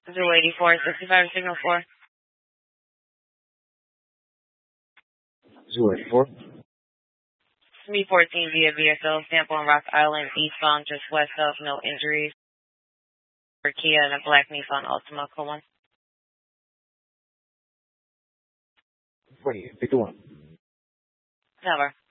084, 65 signal 4. 084. 314 via VSL, sample on Rock Island, eastbound, just west of, no injuries. For Kia and a black Nissan Altima, Coleman. 48, 51. Never.